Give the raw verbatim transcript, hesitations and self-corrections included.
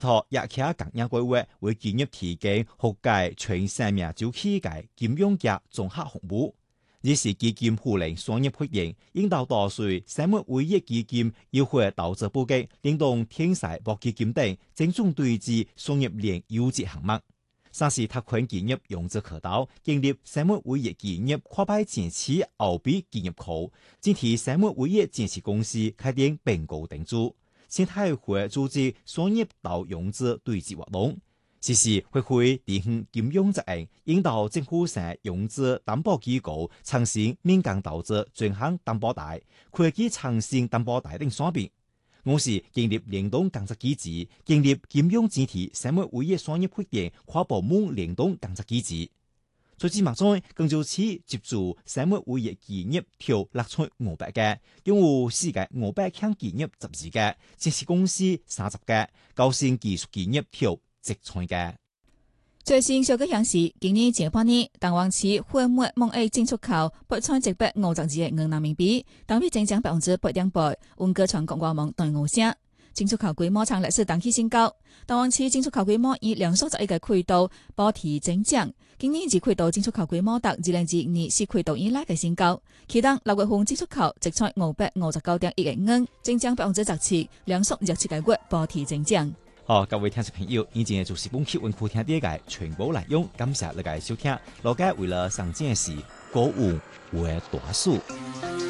托也卡更加規劃為企業提供學界全生命周期嘅金融業綜合服務。呢是基金互聯商業發展，引導多歲生物偉業基金優惠投資布局，連同天使博基金等精準對接商業鏈優質項目。三是拓寬企業融資渠道，建立生物偉業企業跨牌前期後備企業庫，整體生物偉業前期公司開展並購訂注，先開會組織商業到融資對接活動。時時會會提升金融責任，引導政府性融資擔保機構創新民間投資專項擔保貸、會計創新擔保貸等產品。我是建立聯動監察機制，建立金融整體生物偉業商業發展跨部門聯動監察機制。在節目中，更就此接觸生物偉業企業條六千五百個，擁有世界五百強企業十二個，上市公司三十個，高新技術企業條直創嘅。 最新消息顯示，今年前半年，淡旺市貨物貿易進出口八千一百五十二億元人民幣，同比增長百分之八點八。溫哥傳廣告網對五聲，進出口規模創歷史單期新高。淡旺市進出口規模以兩數十億嘅規模保持增長，今年二季度進出口規模達二零二二年四季度以來嘅新高。其中六月份進出口直創五百五十九點一億元，增長百分之十七，兩數二十七個月保持增長。 好，各位聽眾朋友，以前就是本期文庫聽啲嘅全部內容，感謝大家收聽。老街為了上件事，歌舞為大數。